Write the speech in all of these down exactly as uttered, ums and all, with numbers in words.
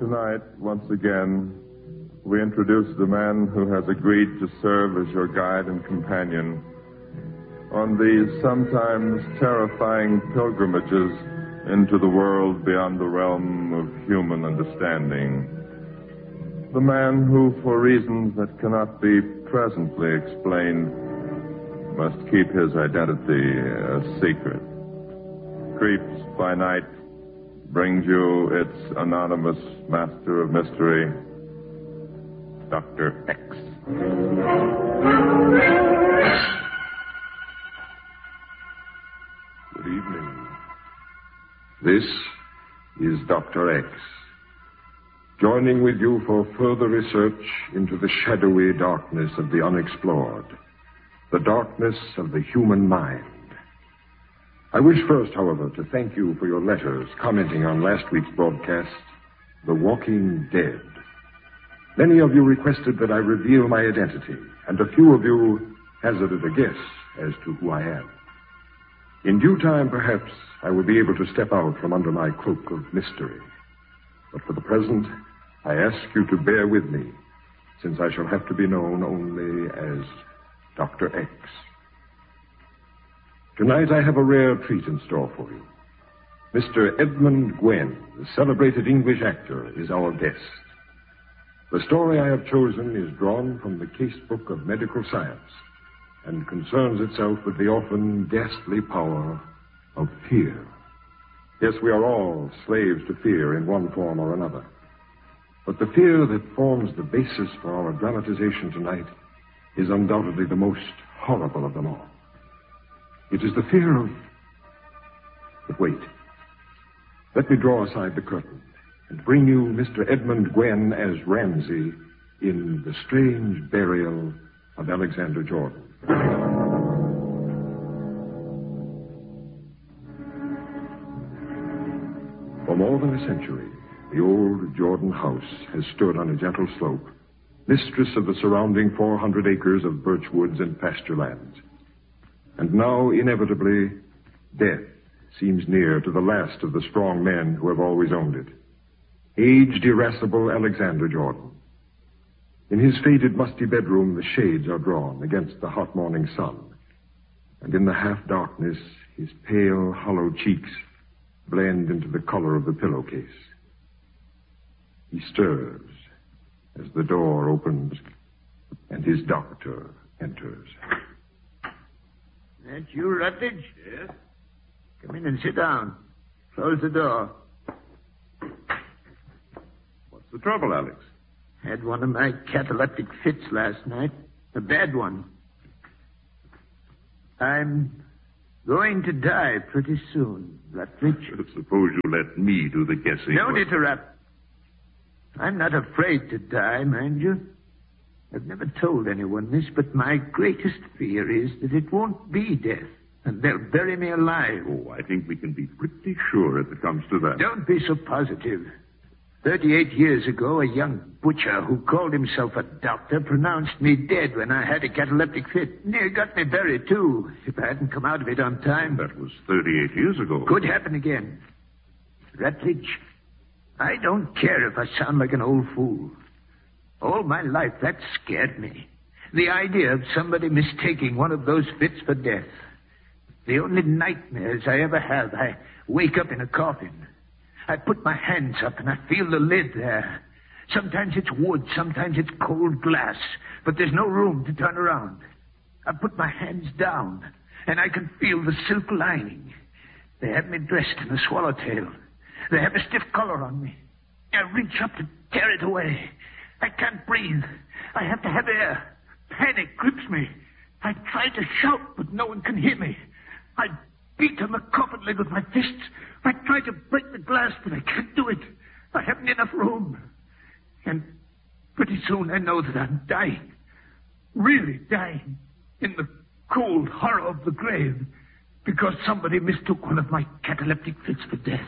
tonight, once again, we introduce the man who has agreed to serve as your guide and companion on these sometimes terrifying pilgrimages into the world beyond the realm of human understanding. The man who, for reasons that cannot be presently explained, must keep his identity a secret. Creeps by Night brings you its anonymous master of mystery, Doctor X. Good evening. This is Doctor X, joining with you for further research into the shadowy darkness of the unexplored, the darkness of the human mind. I wish first, however, to thank you for your letters commenting on last week's broadcast, The Walking Dead. Many of you requested that I reveal my identity, and a few of you hazarded a guess as to who I am. In due time, perhaps, I will be able to step out from under my cloak of mystery. But for the present, I ask you to bear with me, since I shall have to be known only as Doctor X. Tonight I have a rare treat in store for you. Mister Edmund Gwenn, the celebrated English actor, is our guest. The story I have chosen is drawn from the casebook of medical science and concerns itself with the often ghastly power of fear. Yes, we are all slaves to fear in one form or another. But the fear that forms the basis for our dramatization tonight is undoubtedly the most horrible of them all. It is the fear of... But wait. Let me draw aside the curtain and bring you Mister Edmund Gwenn as Ramsey in The Strange Burial of Alexander Jordan. For more than a century, the old Jordan house has stood on a gentle slope, mistress of the surrounding four hundred acres of birch woods and pasture lands. And now, inevitably, death seems near to the last of the strong men who have always owned it. Aged, irascible Alexander Jordan. In his faded, musty bedroom, the shades are drawn against the hot morning sun. And in the half-darkness, his pale, hollow cheeks blend into the color of the pillowcase. He stirs as the door opens and his doctor enters. That you, Rutledge? Yes? Come in and sit down. Close the door. What's the trouble, Alex? Had one of my cataleptic fits last night. A bad one. I'm going to die pretty soon, Rutledge. Suppose you let me do the guessing. Don't interrupt. I'm not afraid to die, mind you. I've never told anyone this, but my greatest fear is that it won't be death, and they'll bury me alive. Oh, I think we can be pretty sure if it comes to that. Don't be so positive. Thirty-eight years ago, a young butcher who called himself a doctor pronounced me dead when I had a cataleptic fit. Near got me buried, too, if I hadn't come out of it on time. That was thirty-eight years ago. Could happen again. Rutledge, I don't care if I sound like an old fool. All my life, that scared me. The idea of somebody mistaking one of those fits for death. The only nightmares I ever have, I wake up in a coffin. I put my hands up and I feel the lid there. Sometimes it's wood, sometimes it's cold glass, but there's no room to turn around. I put my hands down and I can feel the silk lining. They have me dressed in a swallowtail. They have a stiff collar on me. I reach up to tear it away. I can't breathe. I have to have air. Panic grips me. I try to shout, but no one can hear me. I beat on the coffin lid with my fists. I try to break the glass, but I can't do it. I haven't enough room. And pretty soon I know that I'm dying. Really dying. In the cold horror of the grave. Because somebody mistook one of my cataleptic fits for death.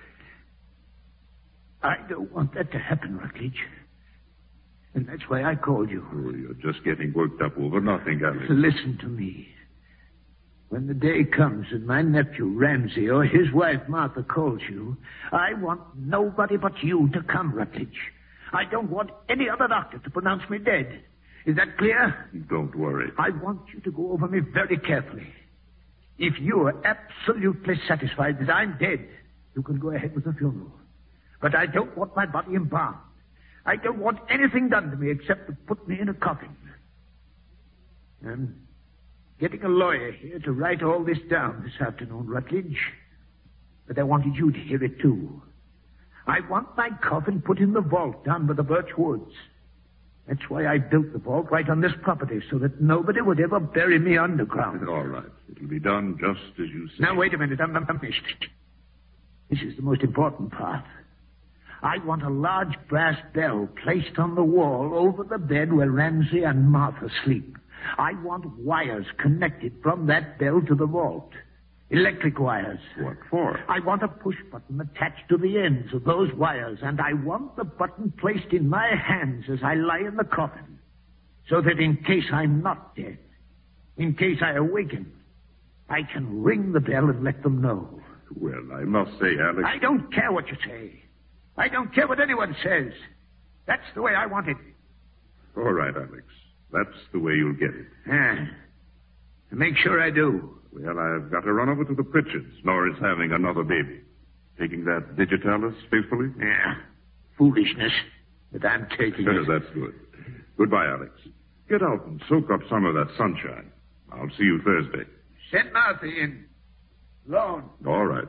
I don't want that to happen, Rutledge. And that's why I called you. Oh, you're just getting worked up over nothing, Alex. Listen to me. when the day comes and my nephew Ramsey or his wife Martha calls you, I want nobody but you to come, Rutledge. I don't want any other doctor to pronounce me dead. Is that clear? Don't worry. I want you to go over me very carefully. If you are absolutely satisfied that I'm dead, you can go ahead with the funeral. But I don't want my body embalmed. I don't want anything done to me except to put me in a coffin. I'm getting a lawyer here to write all this down this afternoon, Rutledge. But I wanted you to hear it, too. I want my coffin put in the vault down by the birch woods. That's why I built the vault right on this property, so that nobody would ever bury me underground. All right. It'll be done just as you say. Now, wait a minute. I'm not finished. This is the most important part. I want a large brass bell placed on the wall over the bed where Ramsey and Martha sleep. I want wires connected from that bell to the vault. Electric wires. What for? I want a push button attached to the ends of those wires, and I want the button placed in my hands as I lie in the coffin, so that in case I'm not dead, in case I awaken, I can ring the bell and let them know. Well, I must say, Alex... I don't care what you say. I don't care what anyone says. That's the way I want it. All right, Alex. That's the way you'll get it. Ah, to make sure I do. Well, I've got to run over to the Pritchards. Nora's having another baby. Taking that digitalis faithfully? Yeah. Foolishness. But I'm taking it. That's good. Goodbye, Alex. Get out and soak up some of that sunshine. I'll see you Thursday. Send Martha in. Alone. All right.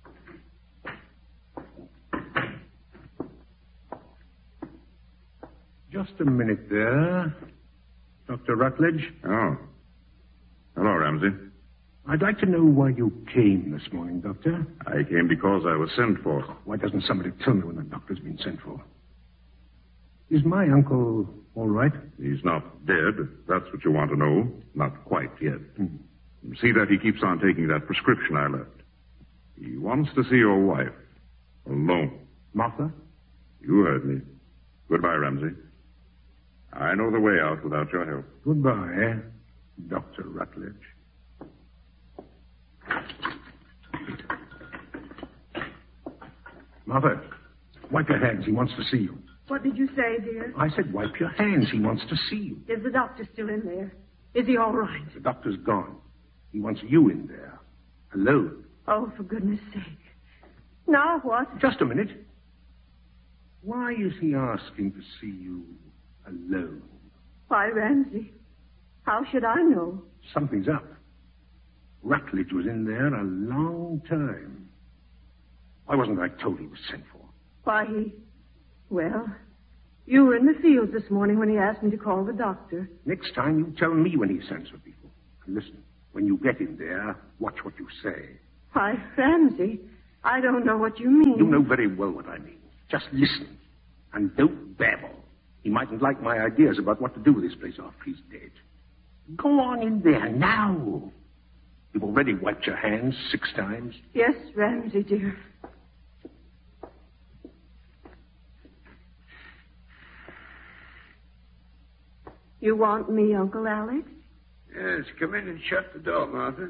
Just a minute there. Doctor Rutledge? Oh. Hello, Ramsey. I'd like to know why you came this morning, Doctor. I came because I was sent for. Why doesn't somebody tell me when the doctor's been sent for? Is my uncle all right? He's not dead. That's what you want to know. Not quite yet. Hmm. See that he keeps on taking that prescription I left. He wants to see your wife. Alone. Martha? You heard me. Goodbye, Ramsey. I know the way out without your help. Goodbye, Doctor Rutledge. Martha, wipe your hands. He wants to see you. What did you say, dear? I said wipe your hands. He wants to see you. Is the doctor still in there? Is he all right? The doctor's gone. He wants you in there. Alone. Oh, for goodness sake. Now what? Just a minute. Why is he asking to see you alone? Why, Ramsey, how should I know? Something's up. Rutledge was in there a long time. Why wasn't I told he was sent for? Why, he... Well, you were in the field this morning when he asked me to call the doctor. Next time you tell me when he sends for people. And listen, when you get in there, watch what you say. Why, Ramsey, I don't know what you mean. You know very well what I mean. Just listen. And don't babble. He mightn't like my ideas about what to do with this place after he's dead. Go on in there now. You've already wiped your hands six times. Yes, Ramsey, dear. You want me, Uncle Alex? Yes, come in and shut the door, Martha.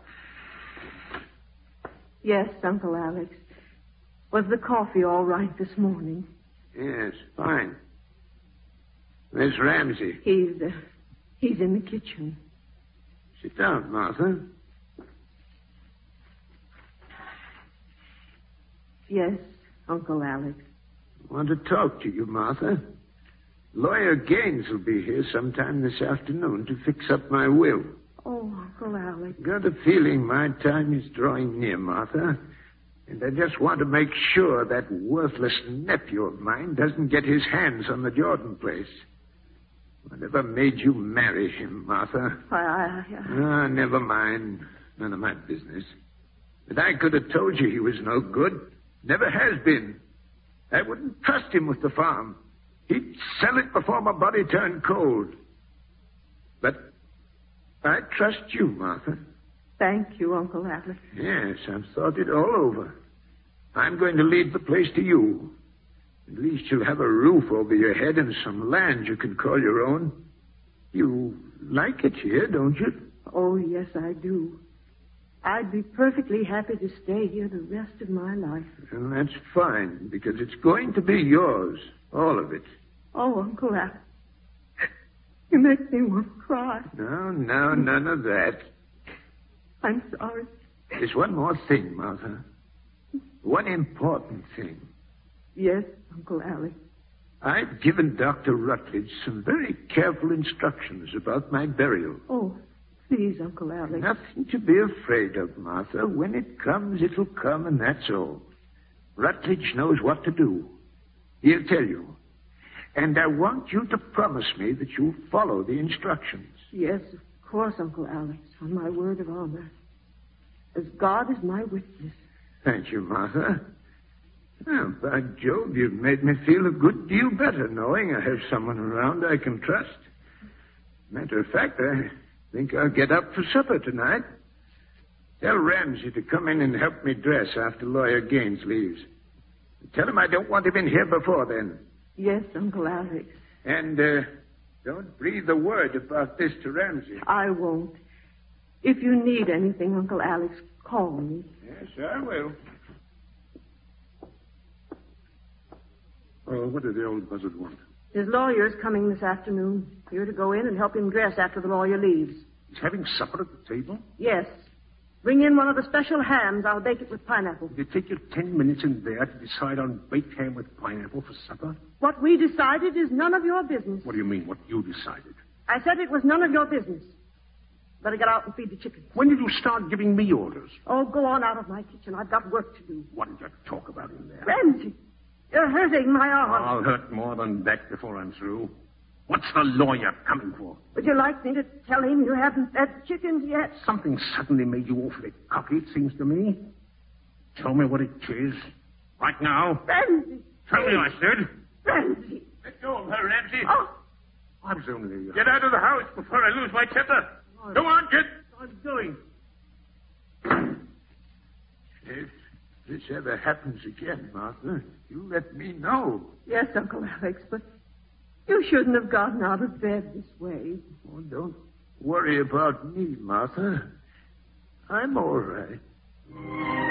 Yes, Uncle Alex. Was the coffee all right this morning? Yes, fine. Where's Ramsey? He's, uh, he's in the kitchen. Sit down, Martha. Yes, Uncle Alex. I want to talk to you, Martha. Lawyer Gaines will be here sometime this afternoon to fix up my will. Oh, Uncle Alex. Got a feeling my time is drawing near, Martha. And I just want to make sure that worthless nephew of mine doesn't get his hands on the Jordan place. Whatever made you marry him, Martha? I, I, I... Ah, never mind. None of my business. But I could have told you he was no good. Never has been. I wouldn't trust him with the farm. He'd sell it before my body turned cold. But I trust you, Martha. Thank you, Uncle Alex. Yes, I've thought it all over. I'm going to leave the place to you. At least you'll have a roof over your head and some land you can call your own. You like it here, don't you? Oh, yes, I do. I'd be perfectly happy to stay here the rest of my life. And that's fine, because it's going to be yours, all of it. Oh, Uncle Al, you make me want to cry. No, no, none of that. I'm sorry. There's one more thing, Martha. One important thing. Yes, Uncle Alec. I've given Doctor Rutledge some very careful instructions about my burial. Oh, please, Uncle Alec. Nothing to be afraid of, Martha. When it comes, it'll come, and that's all. Rutledge knows what to do. He'll tell you. And I want you to promise me that you'll follow the instructions. Yes, of course, Uncle Alex, on my word of honor. As God is my witness. Thank you, Martha. Oh, by Jove, you've made me feel a good deal better knowing I have someone around I can trust. Matter of fact, I think I'll get up for supper tonight. Tell Ramsey to come in and help me dress after Lawyer Gaines leaves. Tell him I don't want him in here before then. Yes, Uncle Alex. And uh, don't breathe a word about this to Ramsey. I won't. If you need anything, Uncle Alex, call me. Yes, I will. Oh, what did the old buzzard want? His lawyer's coming this afternoon. You're to go in and help him dress after the lawyer leaves. He's having supper at the table? Yes. Bring in one of the special hams. I'll bake it with pineapple. Did it take you ten minutes in there to decide on baked ham with pineapple for supper? What we decided is none of your business. What do you mean, what you decided? I said it was none of your business. Better get out and feed the chickens. When did you start giving me orders? Oh, go on out of my kitchen. I've got work to do. What did you talk about in there? Ramsey, you're hurting my arm. I'll hurt more than that before I'm through. What's the lawyer coming for? Would you like me to tell him you haven't fed the chickens yet? Something suddenly made you awfully cocky, it seems to me. Tell me what it is. Right now. Ramsey! Tell me, I said. Ramsey! Let go of her, Ramsey. Oh! I was only... Uh... Get out of the house before I lose my temper. I'm... Go on, get... I'm going. If this ever happens again, Martha, you let me know. Yes, Uncle Alex, but you shouldn't have gotten out of bed this way. Oh, don't worry about me, Martha. I'm all right.